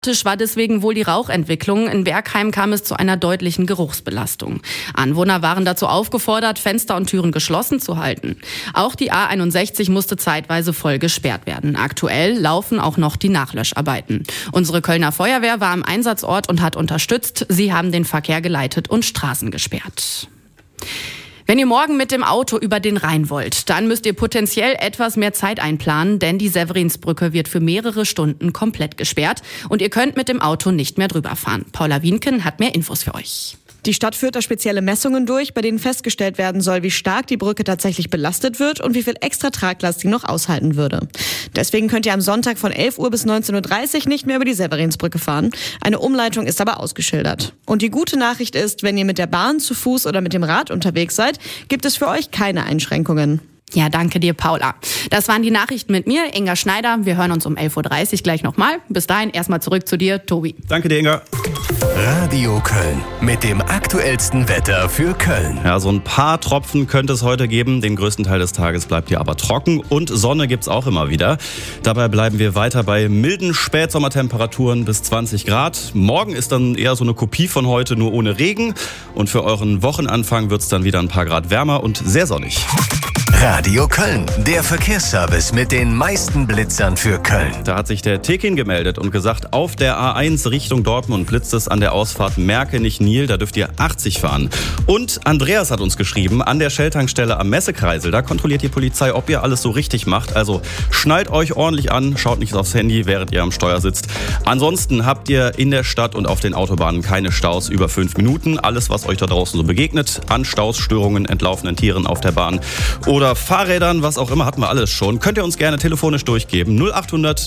War deswegen wohl die Rauchentwicklung. In Bergheim kam es zu einer deutlichen Geruchsbelastung. Anwohner waren dazu aufgefordert, Fenster und Türen geschlossen zu halten. Auch die A61 musste zeitweise voll gesperrt werden. Aktuell laufen auch noch die Nachlöscharbeiten. Unsere Kölner Feuerwehr war am Einsatzort und hat unterstützt. Sie haben den Verkehr geleitet und Straßen gesperrt. Wenn ihr morgen mit dem Auto über den Rhein wollt, dann müsst ihr potenziell etwas mehr Zeit einplanen, denn die Severinsbrücke wird für mehrere Stunden komplett gesperrt und ihr könnt mit dem Auto nicht mehr drüber fahren. Paula Wienken hat mehr Infos für euch. Die Stadt führt da spezielle Messungen durch, bei denen festgestellt werden soll, wie stark die Brücke tatsächlich belastet wird und wie viel extra Traglast sie noch aushalten würde. Deswegen könnt ihr am Sonntag von 11 Uhr bis 19.30 Uhr nicht mehr über die Severinsbrücke fahren. Eine Umleitung ist aber ausgeschildert. Und die gute Nachricht ist, wenn ihr mit der Bahn, zu Fuß oder mit dem Rad unterwegs seid, gibt es für euch keine Einschränkungen. Ja, danke dir, Paula. Das waren die Nachrichten mit mir, Inga Schneider. Wir hören uns um 11.30 Uhr gleich nochmal. Bis dahin erstmal zurück zu dir, Tobi. Danke dir, Inga. Radio Köln mit dem aktuellsten Wetter für Köln. Ja, so ein paar Tropfen könnte es heute geben. Den größten Teil des Tages bleibt hier aber trocken und Sonne gibt's auch immer wieder. Dabei bleiben wir weiter bei milden Spätsommertemperaturen bis 20 Grad. Morgen ist dann eher so eine Kopie von heute, nur ohne Regen. Und für euren Wochenanfang wird's dann wieder ein paar Grad wärmer und sehr sonnig. Radio Köln, der Verkehrsservice mit den meisten Blitzern für Köln. Da hat sich der Tekin gemeldet und gesagt, auf der A1 Richtung Dortmund blitzt es an der Ausfahrt Merkenich-Nil, da dürft ihr 80 fahren. Und Andreas hat uns geschrieben, an der Shell-Tankstelle am Messekreisel, da kontrolliert die Polizei, ob ihr alles so richtig macht. Also schnallt euch ordentlich an, schaut nicht aufs Handy, während ihr am Steuer sitzt. Ansonsten habt ihr in der Stadt und auf den Autobahnen keine Staus über 5 Minuten. Alles, was euch da draußen so begegnet, an Staus, Störungen, entlaufenden Tieren auf der Bahn oder Fahrrädern, was auch immer, hatten wir alles schon. Könnt ihr uns gerne telefonisch durchgeben. 0800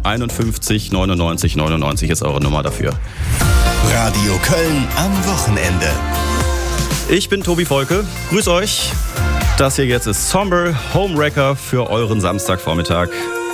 951 99 99 ist eure Nummer dafür. Radio Köln am Wochenende. Ich bin Tobi Volke. Grüß euch. Das hier jetzt ist Somber Homewrecker für euren Samstagvormittag.